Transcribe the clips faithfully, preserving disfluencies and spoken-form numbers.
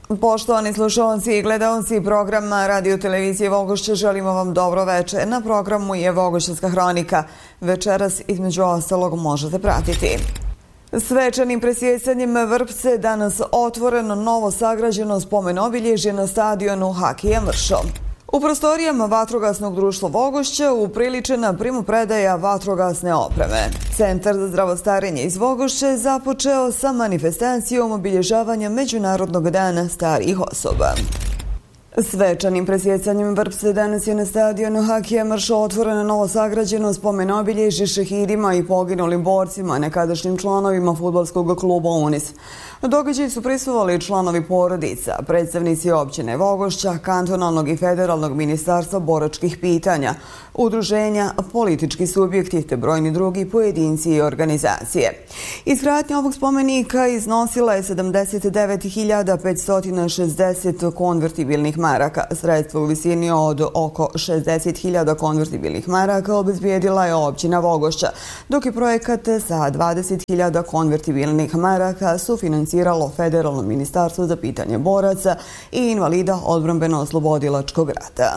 Poštovani slušalci i gledaoci programa Radio Televizije Vogošće, želimo vam dobro večer. Na programu je Vogošćanska hronika. Večeras između ostalog možete pratiti. Svečanim presjecanjem vrpce danas otvoreno novo sagrađeno spomen obilježje na stadionu Hakija Mršo. U prostorijama Vatrogasnog društva Vogošća upriličena primopredaja vatrogasne opreme. Centar za zdravostarenje iz Vogošće je započeo sa manifestacijom obilježavanja Međunarodnog dana starijih osoba. Svečanim presjecanjem vrpce danas je na stadionu Hakija Mršo otvoreno novo sagrađeno spomen obilježje šehidima i poginulim borcima, nekadašnjim članovima fudbalskog kluba Unis. Događaj su prisustvovali članovi porodica, predstavnici općine Vogošća, kantonalnog i federalnog ministarstva boračkih pitanja, udruženja, politički subjekti te brojni drugi pojedinci i organizacije. Izgradnja ovog spomenika iznosila je sedamdeset devet hiljada petsto šezdeset konvertibilnih maraka. Sredstva u visini od oko šezdeset hiljada konvertibilnih maraka obezbijedila je općina Vogošća, dok je projekat sa dvadeset hiljada konvertibilnih maraka sufinanciralo Federalno ministarstvo za pitanje boraca i invalida odbrambeno-oslobodilačkog rata.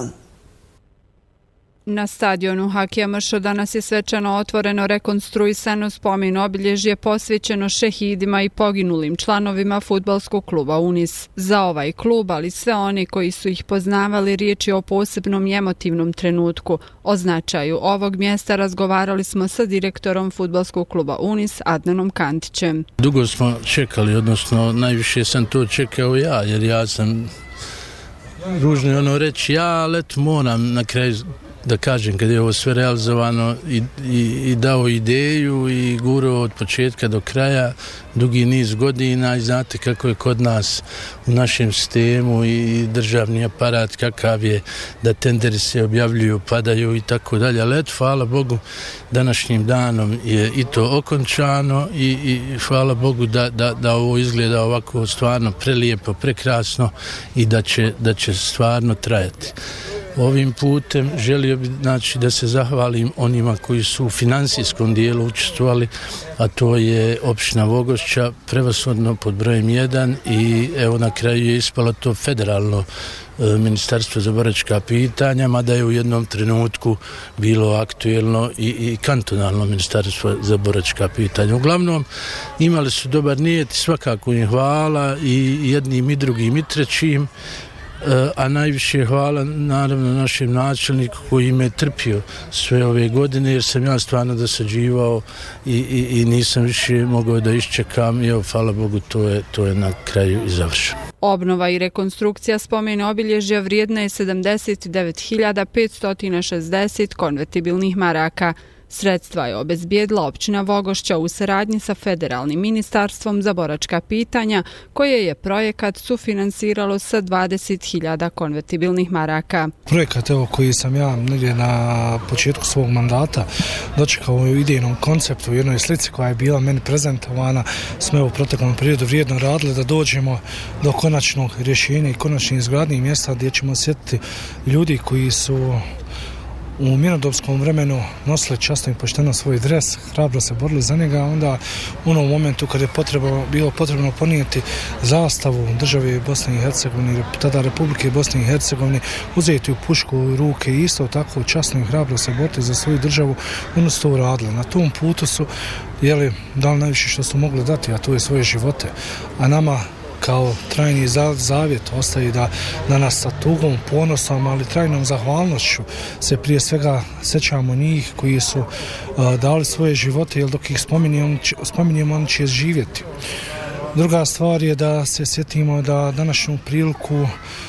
Na stadionu Hakija Mršo danas je svečano otvoreno rekonstruisano spomen obilježje posvećeno šehidima i poginulim članovima fudbalskog kluba Unis. Za ovaj klub, ali sve oni koji su ih poznavali, riječ je o posebnom i emotivnom trenutku. O značaju ovog mjesta razgovarali smo sa direktorom fudbalskog kluba Unis, Adnanom Kantićem. Dugo smo čekali, odnosno najviše sam to čekao ja, jer ja sam ružno je ono reći ja, ali eto moram na kraju da kažem, kad je ovo sve realizovano i, i, i dao ideju i gurao od početka do kraja dugi niz godina i znate kako je kod nas u našem sistemu i državni aparat kakav je, da tenderi se objavljuju, padaju i tako dalje, ali eto, hvala Bogu, današnjim danom je i to okončano i, i hvala Bogu da, da, da ovo izgleda ovako stvarno prelijepo, prekrasno i da će, da će stvarno trajati. Ovim putem želio bih, znači, da se zahvalim onima koji su u financijskom dijelu učestvovali, a to je općina Vogošća, prevashodno pod brojem jedan i evo na kraju je ispalo to federalno e, ministarstvo za boračka pitanja, mada je u jednom trenutku bilo aktuelno i, i kantonalno ministarstvo za boračka pitanja. Uglavnom imali su dobar nijet, svakako im hvala i jednim i drugim i trećim, a najviše hvala naravno našem načelniku koji me trpio sve ove godine, jer sam ja stvarno dosađivao i, i, i nisam više mogao da iščekam i evo, hvala Bogu, to je, to je na kraju i završeno. Obnova i rekonstrukcija spomena obilježja vrijedna je sedamdeset devet hiljada petsto šezdeset konvertibilnih maraka. Sredstva je obezbijedila općina Vogošća u saradnji sa Federalnim ministarstvom za boračka pitanja, koje je projekat sufinansiralo sa dvadeset hiljada konvertibilnih maraka. Projekat evo, koji sam ja negdje na početku svog mandata dočekao u idejnom konceptu, u jednoj slici koja je bila meni prezentovana, smo u proteklom periodu vrijedno radili da dođemo do konačnog rješenja i konačnih izgradnjih mjesta gdje ćemo osjetiti ljudi koji su u mirnodopskom vremenu nosili časno i pošteno svoj dres, hrabro se borili za njega, a onda u onom momentu kad je potrebno, bilo potrebno ponijeti zastavu države Bosne i Hercegovine, tada Republike Bosne i Hercegovine, uzeti u pušku u ruke i isto tako časno i hrabro se boriti za svoju državu, oni su to uradili. Na tom putu su jeli, dali najviše što su mogli dati, a to je svoje živote. A nama kao trajni zavjet ostaje da, da nas sa tugom, ponosom, ali trajnom zahvalnošću se prije svega sećamo njih koji su uh, dali svoje živote, jer dok ih spominjemo, spominjemo oni će živjeti. Druga stvar je da se sjetimo da današnju priliku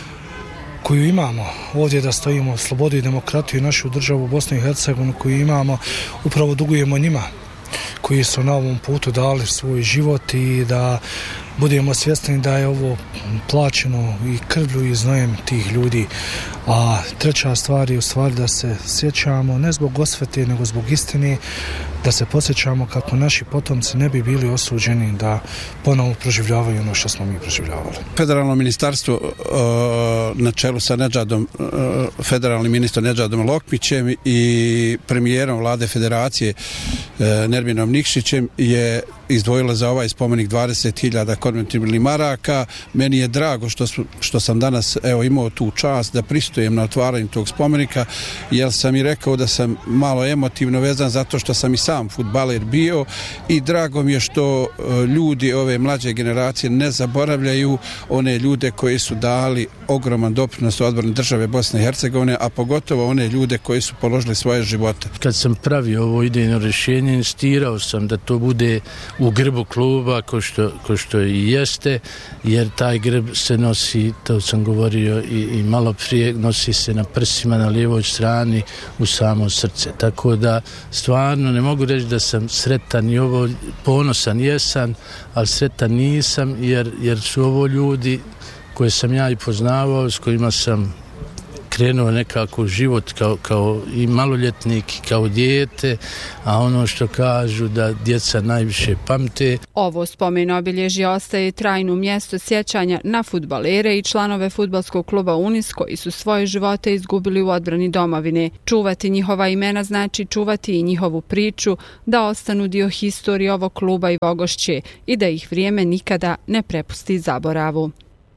koju imamo ovdje da stojimo slobodu i demokratiju i našu državu Bosnu i Hercegovinu koju imamo, upravo dugujemo njima koji su na ovom putu dali svoj život i da budemo svjesni da je ovo plaćeno i krvlju i znojem tih ljudi. A treća stvar je u stvari da se sjećamo ne zbog osvete nego zbog istine, da se podsjećamo kako naši potomci ne bi bili osuđeni da ponovo proživljavaju ono što smo mi proživljavali. Federalno ministarstvo uh, na čelu sa Nedžadom, uh, federalnim ministrom Nedžadom Lokmićem i premijerom vlade federacije uh, Nerminom Nikšićem je izdvojila za ovaj spomenik dvadeset hiljada konvertibilnih maraka. Meni je drago što, što sam danas evo, imao tu čast da pristujem na otvaranju tog spomenika, jer sam i rekao da sam malo emotivno vezan zato što sam i sam fudbaler bio i drago mi je što ljudi ove mlađe generacije ne zaboravljaju one ljude koji su dali ogroman doprinos u odbrani države Bosne i Hercegovine, a pogotovo one ljude koji su položili svoje živote. Kad sam pravio ovo idejno rješenje, insistirao sam da to bude u grbu kluba, ko što, ko što i jeste, jer taj grb se nosi, to sam govorio i, i malo prije, nosi se na prsima na lijevoj strani u samo srce. Tako da stvarno ne mogu reći da sam sretan i ovo, ponosan jesam, ali sretan nisam, jer, jer su ovo ljudi koje sam ja i poznavao, s kojima sam krenuo nekako život kao, kao i maloljetnik, kao dijete, a ono što kažu da djeca najviše pamte. Ovo spomen obilježje ostaje trajno mjesto sjećanja na fudbalere i članove fudbalskog kluba Unis koji su svoje živote izgubili u odbrani domovine. Čuvati njihova imena znači čuvati i njihovu priču, da ostanu dio historije ovog kluba i Vogošće i da ih vrijeme nikada ne prepusti zaboravu.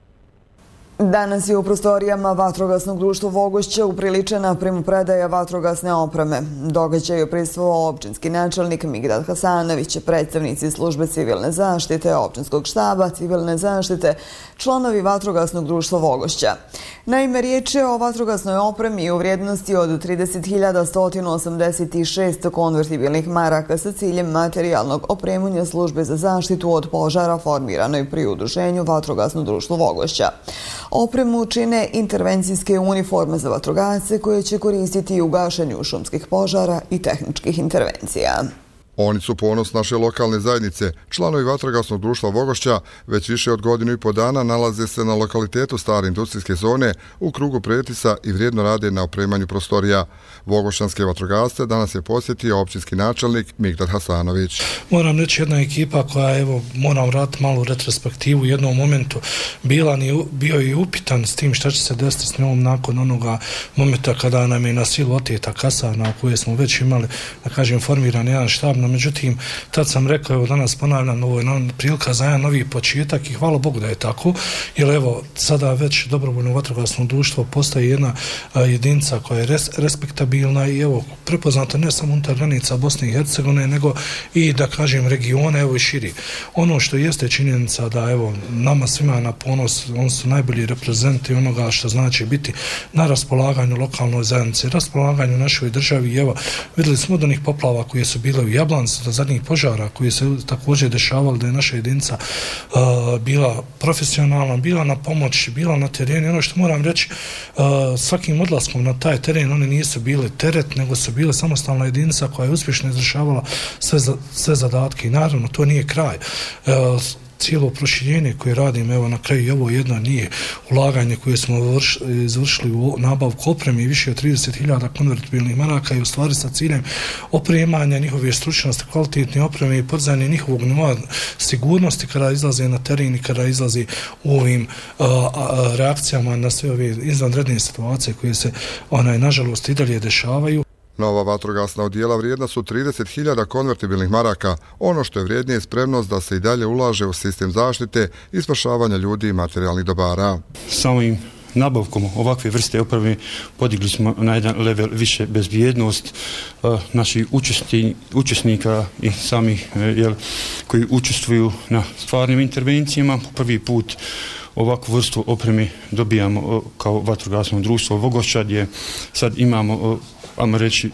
Danas je u prostorijama Vatrogasnog društva Vogošće upriličena primopredaja vatrogasne opreme. Događaju prisustvovao općinski načelnik Migdad Hasanović, predstavnici službe civilne zaštite, općinskog štaba civilne zaštite, članovi Vatrogasnog društva Vogošća. Naime, riječ je o vatrogasnoj opremi u vrijednosti od trideset hiljada sto osamdeset šest konvertibilnih maraka sa ciljem materijalnog opremanja službe za zaštitu od požara formiranoj pri udruženju Vatrogasno društvo Vogošća. Opremu čine intervencijske uniforme za vatrogasce koje će koristiti u gašenju šumskih požara i tehničkih intervencija. Oni su ponos naše lokalne zajednice. Članovi Vatrogasnog društva Vogošća već više od godinu i po dana nalaze se na lokalitetu stare industrijske zone u krugu pretisa i vrijedno rade na opremanju prostorija. Vogošćanske vatrogasce danas je posjetio općinski načelnik Migdad Hasanović. Moram reći jedna ekipa koja, evo, moram vratiti malu retrospektivu u jednom momentu, bila ni, bio i upitan s tim šta će se desiti s njom nakon onoga momenta kada nam je na silu oteta kasarna u kojoj smo već imali, da kažem, formiran jedan štab. Međutim, tad sam rekao, evo danas ponavljam, ovo je prilika za jedan novi početak i hvala Bogu da je tako, jer evo sada već dobrovoljno vatrogasno društvo postaje jedna a, jedinica koja je res, respektabilna i evo prepoznata ne samo unutar granica Bosne i Hercegovine, nego i da kažem regione, evo i širi. Ono što jeste činjenica da evo nama svima na ponos, oni su najbolji reprezenti onoga što znači biti na raspolaganju lokalnoj zajednici, raspolaganju našoj državi i evo vidjeli smo od onih poplava koje su bile u Jablanu, do zadnjih požara koji se također dešavali, da je naša jedinica uh, bila profesionalna, bila na pomoć, bila na terenu. Ono što moram reći, uh, svakim odlaskom na taj teren oni nisu bili teret, nego su bile samostalna jedinica koja je uspješno izvršavala sve, za, sve zadatke i naravno to nije kraj. Uh, cijelo proširenje koje radim, evo na kraju ovo jedno nije ulaganje koje smo vrš, izvršili u nabavku opreme i više od trideset hiljada konvertibilnih maraka i u stvari sa ciljem opremanja njihove stručnosti, kvalitetne opreme i podizanje njihovog nivoa sigurnosti kada izlaze na teren i kada izlazi u ovim a, a, reakcijama na sve ove izvanredne situacije koje se onaj, nažalost i dalje dešavaju. Nova vatrogasna odjela vrijedna su trideset hiljada konvertibilnih maraka. Ono što je vrijednije je spremnost da se i dalje ulaže u sistem zaštite i spašavanja ljudi i materijalnih dobara. Samim nabavkom ovakve vrste opreme podigli smo na jedan level više bezbjednost uh, naših učesti, učesnika i samih uh, jel, koji učestvuju na stvarnim intervencijama. Prvi put ovakvu vrstu opreme dobijamo uh, kao vatrogasno društvo Vogošća, gdje sad imamo uh, ajmo reći,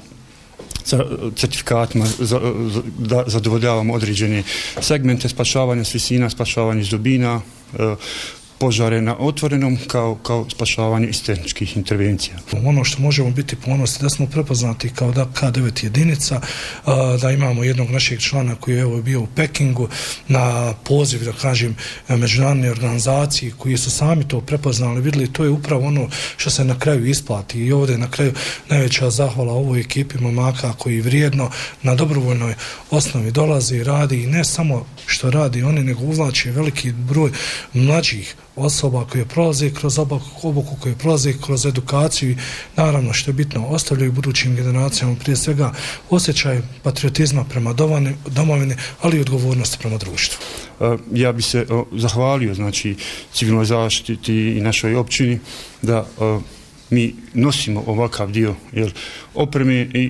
sa certifikatima za, za, da zadovoljavamo određene segmente spašavanja s visina, spašavanja iz dubina, e, požare na otvorenom kao, kao spašavanje iz tehničkih intervencija. Ono što možemo biti ponosni da smo prepoznati kao da K devet jedinica, da imamo jednog našeg člana koji je evo bio u Pekingu na poziv, da kažem, međunarodne organizacije koji su sami to prepoznali, vidjeli, to je upravo ono što se na kraju isplati i ovdje na kraju najveća zahvala ovoj ekipi momaka koji vrijedno na dobrovoljnoj osnovi dolazi i radi i ne samo što radi oni, nego uvlači veliki broj mlađih osoba koje prolaze kroz obuku, koje prolaze kroz edukaciju i naravno što je bitno ostavljaju budućim generacijama prije svega osjećaj patriotizma prema domovini, ali i odgovornosti prema društvu. Ja bi se zahvalio znači civilnoj zaštiti i našoj općini da mi nosimo ovakav dio jer opreme i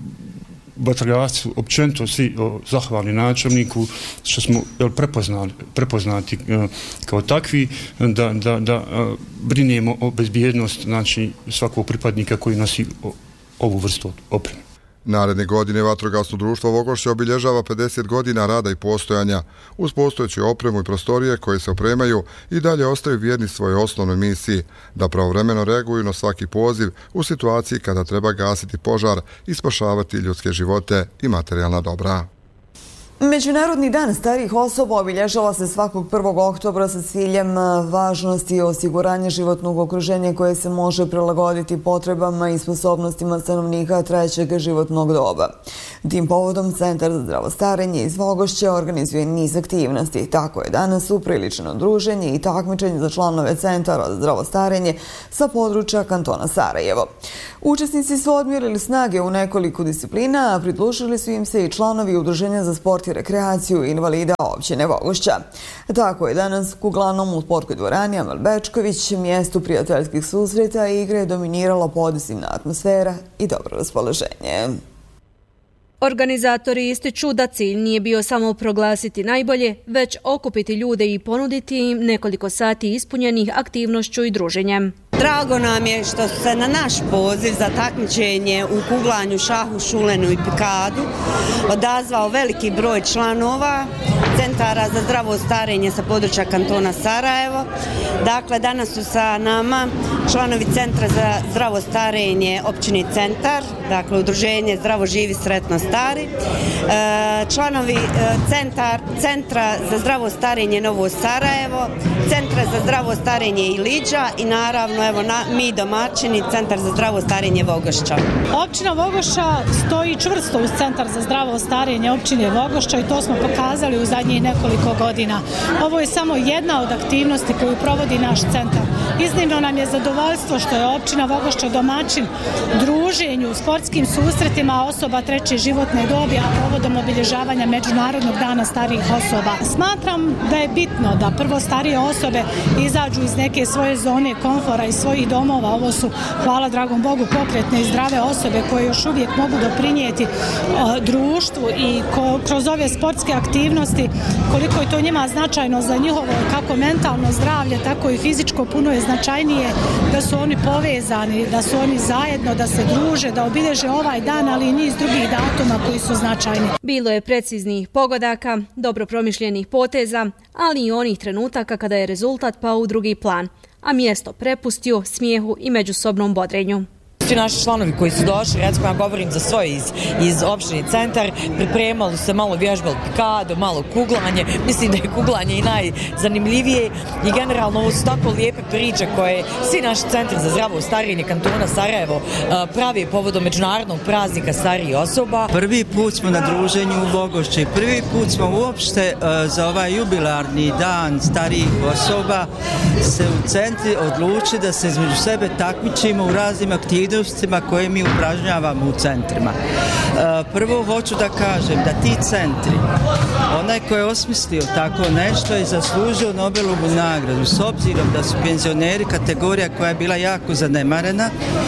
vatrogascu, općenito svi zahvalni načelniku što smo prepoznali, prepoznati kao takvi da, da, da brinemo o bezbjednost znači, svakog pripadnika koji nosi ovu vrstu opreme. Naredne godine Vatrogasno društvo Vogošće obilježava pedeset godina rada i postojanja. Uz postojeću opremu i prostorije koje se opremaju i dalje ostaju vjerni svojoj osnovnoj misiji, da pravovremeno reaguju na svaki poziv u situaciji kada treba gasiti požar i spašavati ljudske živote i materijalna dobra. Međunarodni dan starijih osoba obilježava se svakog prvog oktobra sa ciljem važnosti i osiguranja životnog okruženja koje se može prilagoditi potrebama i sposobnostima stanovnika trećeg životnog doba. Tim povodom Centar za zdravo starenje iz Vogošća organizuje niz aktivnosti. Tako je danas upriličeno druženje i takmičenje za članove Centara za zdravo starenje sa područja kantona Sarajevo. Učesnici su odmjerili snage u nekoliko disciplina, a pridružili su im se i članovi Udruženja za sport i rekreaciju invalida općine Vogošća. Tako je danas uglavnom u sportskoj dvorani Amel Bečković, mjestu prijateljskih susreta i igre dominirala pozitivna atmosfera i dobro raspoloženje. Organizatori ističu da cilj nije bio samo proglasiti najbolje, već okupiti ljude i ponuditi im nekoliko sati ispunjenih aktivnošću i druženjem. Drago nam je što se na naš poziv za takmičenje u kuglanju, šahu, šulenu i pikadu odazvao veliki broj članova Centara za zdravo starenje sa područja kantona Sarajevo. Dakle, danas su sa nama članovi Centra za zdravo starenje općine Centar, dakle Udruženje Zdravo živi sretno stari, članovi centar, Centra za zdravo starenje Novo Sarajevo, Centra za zdravo starenje Iliđa i naravno evo na, mi domaćini Centar za zdravo starenje Vogošća. Općina Vogošća stoji čvrsto uz Centar za zdravo starenje općine Vogošća i to smo pokazali u zadnjih nekoliko godina. Ovo je samo jedna od aktivnosti koju provodi naš centar. Iznimno nam je zadovoljstvo što je općina Vogošća domaćin druženju, sportskim susretima osoba treće životne dobi, a povodom obilježavanja Međunarodnog dana starijih osoba. Smatram da je bitno da prvo starije osobe izađu iz neke svoje zone komfora i svojih domova. Ovo su, hvala dragom Bogu, pokretne i zdrave osobe koje još uvijek mogu doprinijeti društvu i ko, kroz ove sportske aktivnosti, koliko je to njima značajno za njihovo kako mentalno zdravlje, tako i fizičko, puno je značajnije da su oni povezani, da su oni zajedno, da se druže, da obilježe ovaj dan, ali i niz drugih datuma koji su značajni. Bilo je preciznih pogodaka, dobro promišljenih poteza, ali i onih trenutaka kada je rezultat pao u drugi plan, a mjesto prepustio smijehu i međusobnom bodrenju. Svi naši članovi koji su došli, recimo ja govorim za svoje iz, iz opštine Centar, pripremali se malo vježbali pikado, malo kuglanje. Mislim da je kuglanje i najzanimljivije i generalno ovo su tako lijepe priče koje svi naši centri za zdravo starenje kantona Sarajevo pravi povodom međunarodnog praznika starijih osoba. Prvi put smo na druženju u Vogošći, prvi put smo uopšte za ovaj jubilarni dan starijih osoba se u centri odluči da se između sebe takmičimo u raznim aktivnostima koje mi upražnjavamo u centrima. Prvo hoću da kažem da ti centri, onaj ko je osmislio tako nešto je zaslužio Nobelovu nagradu, s obzirom da su penzioneri kategorija koja je bila jako zanemarena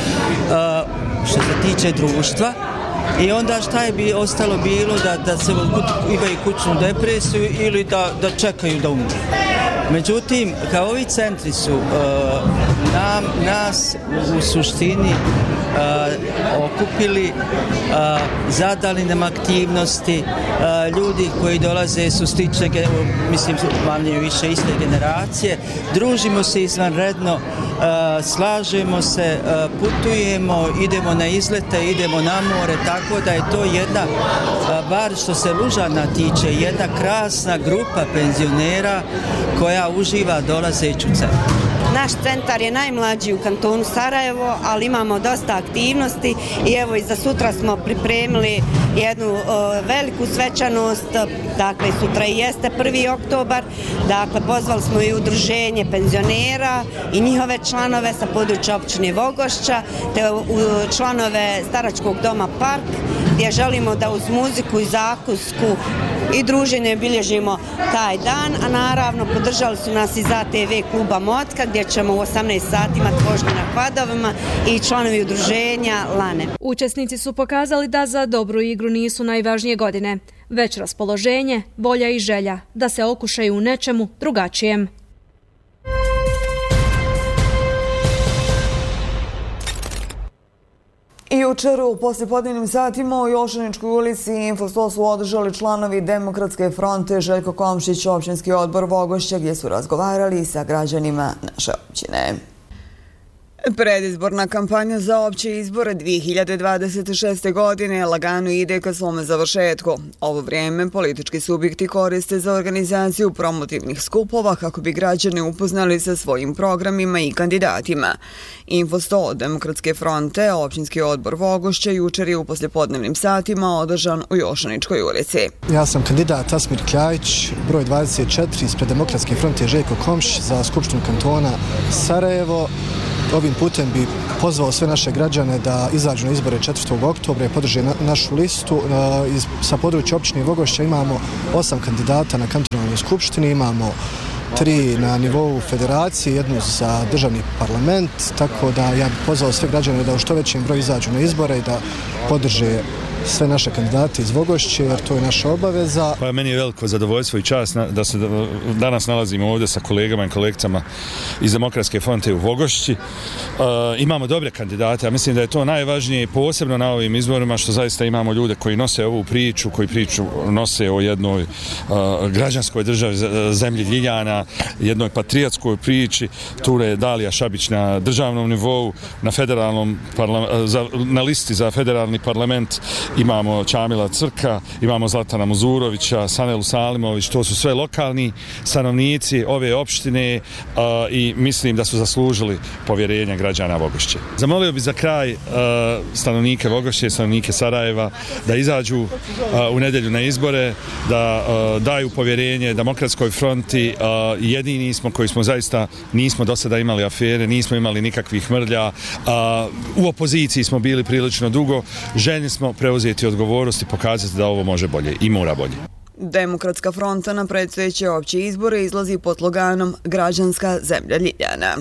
što se tiče društva. I onda šta je bi ostalo bilo da, da se imaju kućnu depresiju ili da, da čekaju da umru. Međutim, kao ovi centri su uh, nam, nas u, u suštini uh, okupili, uh, zadali nam aktivnosti, uh, ljudi koji dolaze su slične, mislim, manje više iste generacije, družimo se izvanredno, uh, slažemo se, uh, putujemo, idemo na izlete, idemo na more, tako da je to jedna, uh, bar što se Lužana tiče, jedna krasna grupa penzionera koja uživa dolazeću centru. Naš centar je najmlađi u kantonu Sarajevo, ali imamo dosta aktivnosti i evo i za sutra smo pripremili jednu uh, veliku svečanost, dakle sutra i jeste prvi oktobar, dakle pozvali smo i udruženje penzionera i njihove članove sa područja općine Vogošća, te uh, članove staračkog doma Park, gdje želimo da uz muziku i zakusku i druženje bilježimo taj dan, a naravno podržali su nas iz A T V kluba Motka, gdje ćemo u osamnaest sati imati vožnju na kvadovima i članovi udruženja Lane. Učesnici su pokazali da za dobru igru nisu najvažnije godine, već raspoloženje, volja i želja da se okušaju u nečemu drugačijem. I jučer u poslijepodnevnim satima u Jošaničkoj ulici Info sto su održali članovi Demokratske fronte Željko Komšić, općinski odbor Vogošća, gdje su razgovarali sa građanima naše općine. Predizborna kampanja za opće izbore dvije hiljade dvadeset šeste. godine lagano ide ka svome završetku. Ovo vrijeme politički subjekti koriste za organizaciju promotivnih skupova kako bi građane upoznali sa svojim programima i kandidatima. Info sto od Demokratske fronte, općinski odbor Vogošća, jučer je u poslijepodnevnim satima održan u Jošaničkoj ulici. Ja sam kandidat Asmir Kljajić, broj dvadeset četiri, ispred Demokratske fronte Željko Komšić za Skupštinu kantona Sarajevo. Ovim putem bi pozvao sve naše građane da izađu na izbore četvrtog oktobra i podrže na, našu listu. E, iz, sa područja općine Vogošća imamo osam kandidata na kantonalnoj skupštini, imamo tri na nivou federacije, jednu za državni parlament, tako da ja bih pozvao sve građane da u što većem broju izađu na izbore i da podrže sve naše kandidate iz Vogošće, jer to je naša obaveza. Pa meni je veliko zadovoljstvo i čast da se danas nalazimo ovdje sa kolegama i kolegicama iz Demokratske fronte u Vogošći. E, imamo dobre kandidate, a mislim da je to najvažnije, posebno na ovim izborima, što zaista imamo ljude koji nose ovu priču, koji priču nose o jednoj uh, građanskoj državi, zemlji Ljiljana, jednoj patriotskoj priči. Tu je Dalija Šabić na državnom nivou, na federalnom za, na listi za federalni parlament imamo Čamila Crka, imamo Zlatana Muzurovića, Sanelu Salimović, to su sve lokalni stanovnici ove opštine uh, i mislim da su zaslužili povjerenje građana Vogošće. Zamolio bi za kraj uh, stanovnike Vogošće, stanovnike Sarajeva da izađu uh, u nedjelju na izbore, da uh, daju povjerenje Demokratskoj fronti. Uh, jedini smo koji smo zaista nismo do sada imali afere, nismo imali nikakvih mrlja. Uh, u opoziciji smo bili prilično dugo, željni smo preuzeti odgovornost i pokazati da ovo može bolje i mora bolje. Demokratska fronta na predstojeće opće izbore izlazi pod sloganom Građanska zemlja Ljiljana.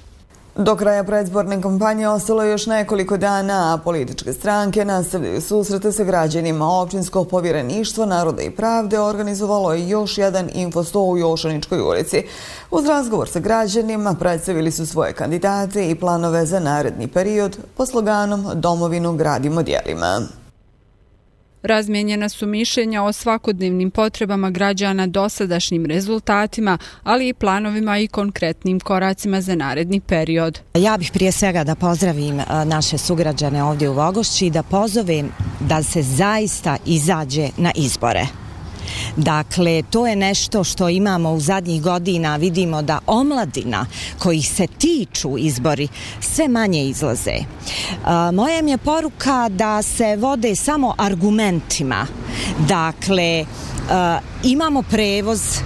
Do kraja predizborne kampanje ostalo je još nekoliko dana, a političke stranke nastavljaju susrete sa građanima. Općinsko povjereništvo Naroda i pravde organizovalo je još jedan Info sto u Jošaničkoj ulici. Uz razgovor sa građanima predstavili su svoje kandidate i planove za naredni period pod sloganom Domovinu gradimo djelima. Razmijenjena su mišljenja o svakodnevnim potrebama građana, dosadašnjim rezultatima, ali i planovima i konkretnim koracima za naredni period. Ja bih prije svega da pozdravim naše sugrađane ovdje u Vogošći i da pozovem da se zaista izađe na izbore. Dakle, to je nešto što imamo u zadnjih godina, vidimo da omladina kojih se tiču izbori sve manje izlaze. E, moja mi je poruka da se vode samo argumentima. Dakle, e, imamo prevoz e,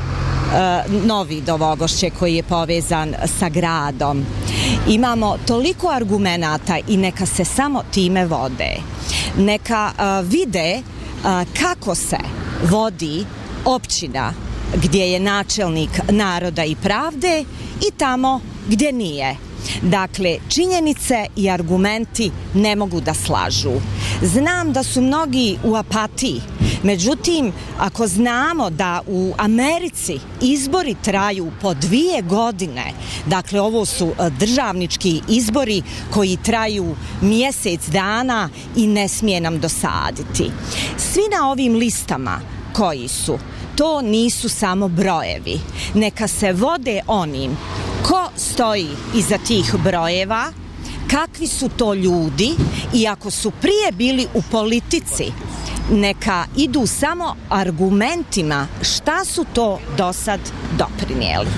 novi do Vogošće koji je povezan sa gradom. Imamo toliko argumenata i neka se samo time vode. Neka e, vide e, kako se vodi općina gdje je načelnik Naroda i pravde i tamo gdje nije. Dakle, činjenice i argumenti ne mogu da slažu. Znam da su mnogi u apatiji, međutim, ako znamo da u Americi izbori traju po dvije godine, dakle, ovo su državnički izbori koji traju mjesec dana i ne smije nam dosaditi. Svi na ovim listama koji su, to nisu samo brojevi. Neka se vode onim ko stoji iza tih brojeva, kakvi su to ljudi i ako su prije bili u politici, neka idu samo argumentima šta su to do sad doprinijeli.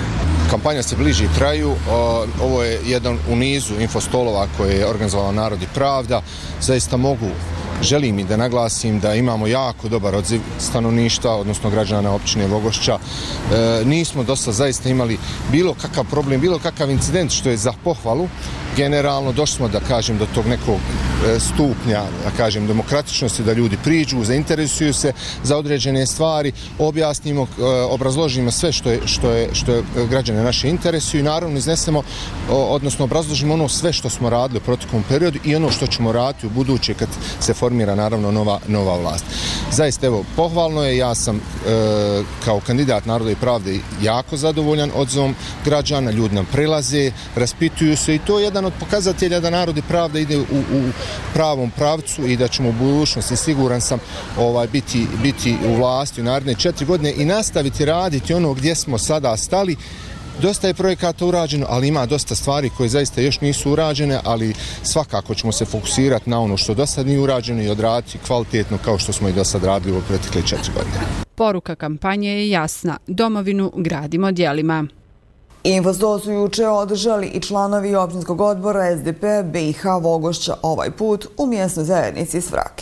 Kampanja se bliži kraju, ovo je jedan u nizu infostolova koje je organizovala Narod i Pravda. Zaista mogu, želim i da naglasim da imamo jako dobar odziv stanovništva, odnosno građana općine Vogošća. E, nismo dosta zaista imali bilo kakav problem, bilo kakav incident što je za pohvalu. Generalno došli smo da kažem do tog nekog stupnja, da kažem, demokratičnosti, da ljudi priđu, zainteresuju se za određene stvari, objasnimo, obrazložimo sve što je, što je, što je građane naše interesuju i naravno iznesemo, odnosno obrazložimo ono sve što smo radili u proteklom periodu i ono što ćemo raditi u buduće kad se formira naravno nova, nova vlast. Zaista, evo, pohvalno je, ja sam e, kao kandidat Naroda i Pravde jako zadovoljan odzivom građana, ljudi nam prelaze, raspituju se i to je jedan od pokazatelja da Narod i Pravda ide u, u pravom pravcu i da ćemo u budućnosti, siguran sam, ovaj, biti, biti u vlasti u naredne četiri godine i nastaviti raditi ono gdje smo sada stali. Dosta je projekata urađeno, ali ima dosta stvari koje zaista još nisu urađene, ali svakako ćemo se fokusirati na ono što do sad nije urađeno i odraditi kvalitetno kao što smo i do sad radili u protekle četiri godine. Poruka kampanje je jasna. Domovinu gradimo djelima. Infostol su juče održali i članovi općinskog odbora S D P B i H Vogošća, ovaj put u mjesnoj zajednici Svrake.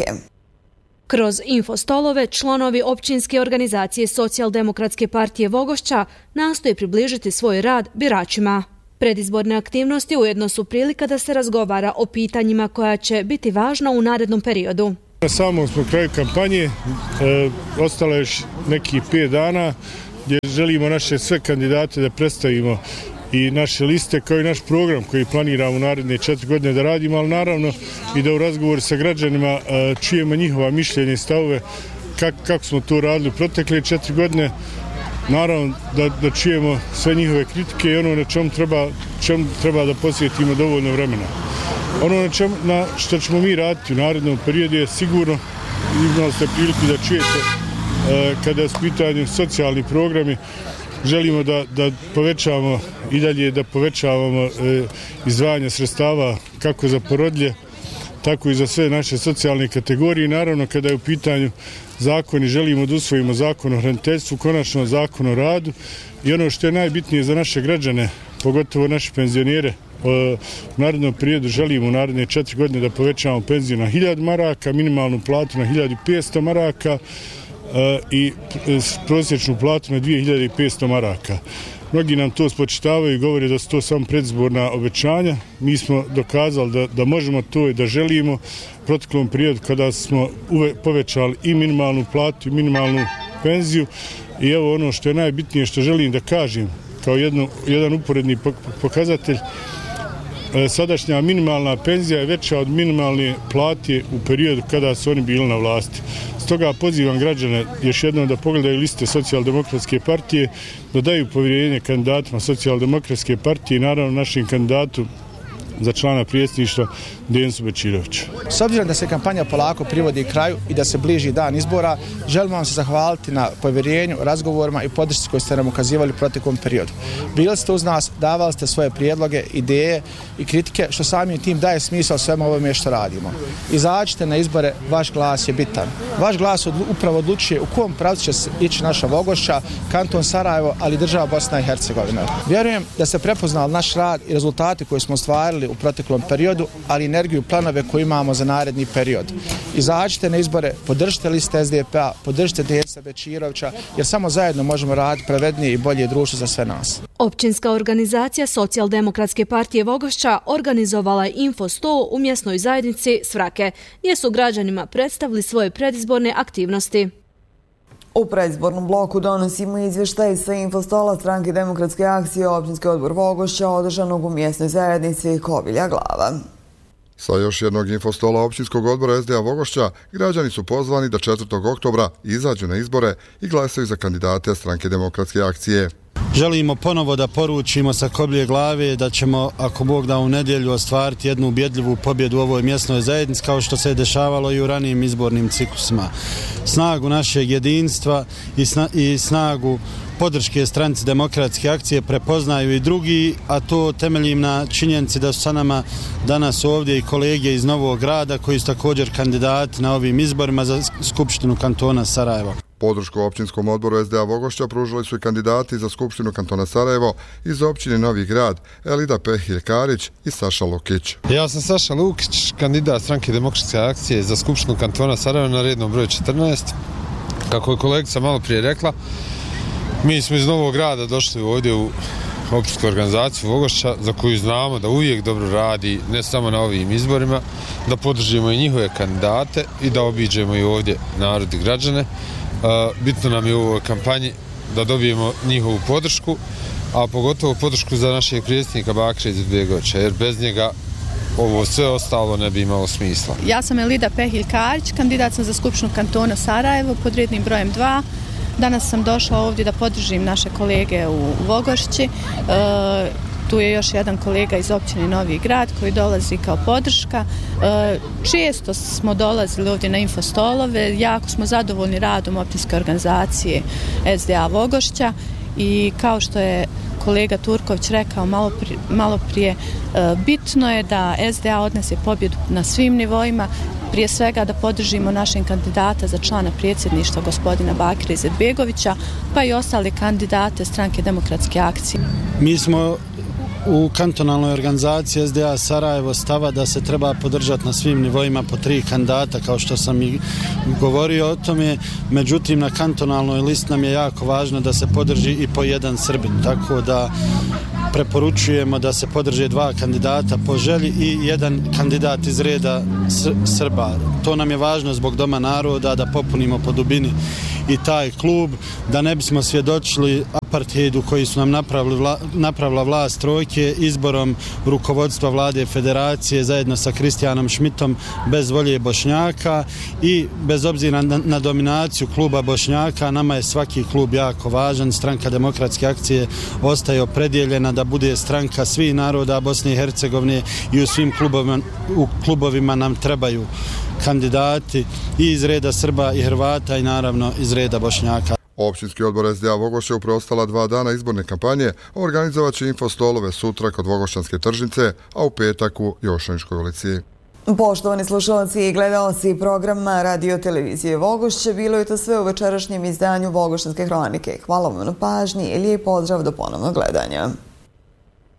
Kroz infostolove članovi općinske organizacije Socijaldemokratske partije Vogošća nastoje približiti svoj rad biračima. Predizborne aktivnosti ujedno su prilika da se razgovara o pitanjima koja će biti važna u narednom periodu. Na samom smo kraju kampanje, e, ostalo je još nekih pet dana gdje želimo naše sve kandidate da predstavimo i naše liste kao i naš program koji planiramo u naredne četiri godine da radimo, ali naravno i da u razgovoru sa građanima čujemo njihova mišljenja i stavove kak, kako smo to radili u protekle četiri godine. Naravno da, da čujemo sve njihove kritike i ono na čemu treba, čemu treba da posvetimo dovoljno vremena. Ono na, čem, na što ćemo mi raditi u narednom periodu je sigurno, imali ste priliku da čujete kada je u pitanju socijalni programi, želimo da, da povećavamo i dalje da povećavamo e, izdvajanje sredstava kako za porodlje, tako i za sve naše socijalne kategorije. Naravno, kada je u pitanju zakoni, želimo da usvojimo zakon o hraniteljstvu, konačno zakon o radu i ono što je najbitnije za naše građane, pogotovo naše penzionere, u narednom periodu želimo u naredne četiri godine da povećavamo penziju na hiljadu maraka, minimalnu platu na hiljadu petsto maraka, i prosječnu platu na dvije hiljade petsto maraka. Mnogi nam to spočitavaju i govore da su to samo predizborna obećanja. Mi smo dokazali da, da možemo to i da želimo. U proteklom periodu kada smo uve, povećali i minimalnu platu i minimalnu penziju i evo ono što je najbitnije što želim da kažem kao jedno, jedan uporedni pokazatelj, sadašnja minimalna penzija je veća od minimalne plate u periodu kada su oni bili na vlasti. Stoga pozivam građane još jednom da pogledaju liste Socijaldemokratske partije, da daju povjerenje kandidatima Socijaldemokratske partije i naravno našim kandidatu za člana predsjedništva Denisu Bečiroviću. S obzirom da se kampanja polako privodi kraju i da se bliži dan izbora, želimo vam se zahvaliti na povjerenju, razgovorima i podršci koje ste nam ukazivali u proteklom periodu. Bili ste uz nas, davali ste svoje prijedloge, ideje i kritike, što samim tim daje smisao svemu ovome što radimo. Izađite na izbore, vaš glas je bitan. Vaš glas odlu, upravo odlučuje u kom pravcu će ići naša Vogošća, kanton Sarajevo, ali država Bosna i Hercegovina. Vjerujem da se prepoznali naš rad i rezultate koje smo ostvarili u proteklom periodu, ali energiju i planove koje imamo za naredni period. Izađite na izbore, podržite liste S D P-a, podržite Denisa Bečirovića, jer samo zajedno možemo raditi pravednije i bolje društvo za sve nas. Općinska organizacija Socijaldemokratske partije Vogošća organizovala je infostol u mjesnoj zajednici Svrake, gdje su građanima predstavili svoje predizborne aktivnosti. U predizbornom bloku donosimo izvještaj sa infostola Stranke demokratske akcije općinski odbor Vogošća održanog u mjesnoj zajednici Kovilja Glava. Sa još jednog infostola općinskog odbora S D A Vogošća građani su pozvani da četvrtog oktobra izađu na izbore i glasaju za kandidate Stranke demokratske akcije. Želimo ponovo da poručimo sa Kovilje Glave da ćemo, ako Bog da, u nedjelju ostvariti jednu ubjedljivu pobjedu u ovoj mjesnoj zajednici, kao što se je dešavalo i u ranijim izbornim ciklusima. Snagu našeg jedinstva i, sna, i snagu podrške Stranci demokratske akcije prepoznaju i drugi, a to temeljim na činjenici da su sa nama danas ovdje i kolege iz Novog Grada koji su također kandidati na ovim izborima za Skupštinu kantona Sarajevo. Podršku općinskom odboru S D A Vogošća pružili su i kandidati za Skupštinu kantona Sarajevo iz općine Novi Grad, Elida Pehilj-Karić i Saša Lukić. Ja sam Saša Lukić, kandidat Stranke demokratske akcije za Skupštinu kantona Sarajevo na rednom broju četrnaest. Kako je kolegica malo prije rekla, mi smo iz Novog Grada došli ovdje u općinsku organizaciju Vogošća, za koju znamo da uvijek dobro radi, ne samo na ovim izborima, da podržimo i njihove kandidate i da obiđemo i ovdje narod i građane. Bitno nam je u ovoj kampanji da dobijemo njihovu podršku, a pogotovo podršku za našeg predsjednika Bakira Izetbegovića, jer bez njega ovo sve ostalo ne bi imalo smisla. Ja sam Elida Pehilj-Karić, kandidat sam za Skupštinu kantona Sarajevo pod rednim brojem dva. Danas sam došla ovdje da podržim naše kolege u Vogošći. E, tu je još jedan kolega iz općine Novi Grad koji dolazi kao podrška. E, često smo dolazili ovdje na infostolove, jako smo zadovoljni radom općinske organizacije S D A Vogošća i kao što je kolega Turković rekao malo prije, malo prije e, bitno je da S D A odnese pobjedu na svim nivoima, prije svega da podržimo našeg kandidata za člana predsjedništva gospodina Bakira Izetbegovića, pa i ostale kandidate Stranke demokratske akcije. Mi smo u kantonalnoj organizaciji S D A Sarajevo stava da se treba podržati na svim nivoima po tri kandidata, kao što sam i govorio o tome. Međutim, na kantonalnoj listi nam je jako važno da se podrži i po jedan Srbin, tako da preporučujemo da se podrže dva kandidata po želji i jedan kandidat iz reda Srba. To nam je važno zbog Doma naroda, da popunimo po dubini i taj klub, da ne bismo svjedočili apartheidu koji su nam napravili vla, napravila vlast trojke izborom rukovodstva vlade federacije zajedno sa Kristijanom Šmitom bez volje Bošnjaka i bez obzira na, na dominaciju kluba Bošnjaka, nama je svaki klub jako važan. Stranka demokratske akcije ostaje opredjeljena da bude stranka svih naroda Bosne i Hercegovine i u svim klubovima, u klubovima nam trebaju kandidati i iz reda Srba i Hrvata i naravno iz reda Bošnjaka. Općinski odbor S D A Vogošća u preostala dva dana izborne kampanje organizovat će infostolove sutra kod Vogošćanske tržnice, a u petak u Jošaničkoj ulici. Poštovani slušalci i gledalci programa Radio Televizije Vogošće, bilo je to sve u večerašnjem izdanju Vogošćanske hronike. Hvala vam na pažnji i lijep pozdrav do ponovnog gledanja.